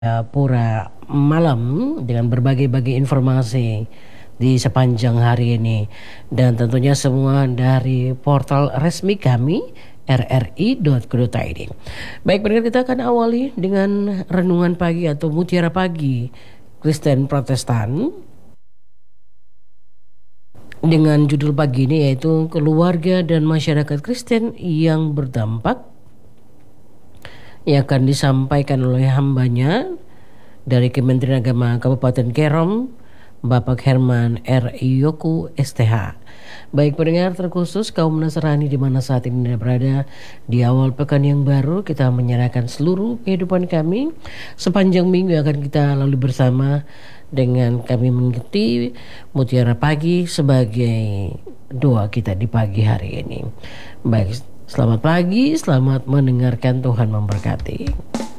Pura malam dengan berbagai-bagai informasi di sepanjang hari ini, dan tentunya semua dari portal resmi kami rri.co.id. Baik, pendengar, kita akan awali dengan renungan pagi atau mutiara pagi Kristen Protestan dengan judul pagi ini yaitu keluarga dan masyarakat Kristen yang berdampak, yang akan disampaikan oleh hambanya dari Kementerian Agama Kabupaten Kerom, Bapak Herman R. Yoku STH. Baik pendengar, terkhusus kaum Nasrani di mana saat ini Anda berada, di awal pekan yang baru kita menyerahkan seluruh kehidupan kami sepanjang minggu yang akan kita lalui bersama dengan kami mengikuti mutiara pagi sebagai doa kita di pagi hari ini. Baik, selamat pagi, selamat mendengarkan, Tuhan memberkati.